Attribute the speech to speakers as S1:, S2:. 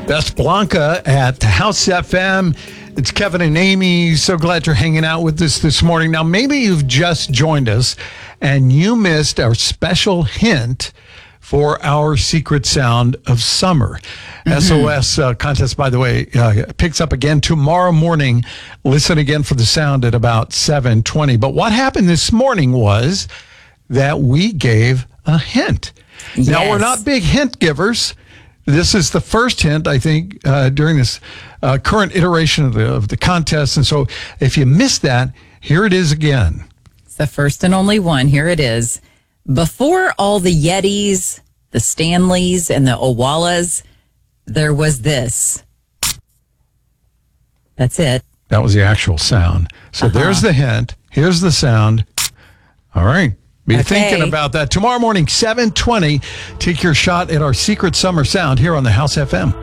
S1: That's Blanca at House FM. It's Kevin and Amy. So glad you're hanging out with us this morning. Now, maybe you've just joined us and you missed our special hint for our secret sound of summer. SOS contest, by the way, picks up again tomorrow morning. Listen again for the sound at about 7:20. But what happened this morning was that we gave a hint.
S2: Yes.
S1: Now, we're not big hint givers. This is the first hint, I think, during this current iteration of the contest. And so if you missed that, here it is again.
S2: It's the first and only one. Here it is. Before all the Yetis, the Stanleys, and the Owalas, there was this. That's it.
S1: That was the actual sound. So there's the hint. Here's the sound. All right. Be thinking about that. Tomorrow morning, 7:20, take your shot at our secret summer sound here on the House FM.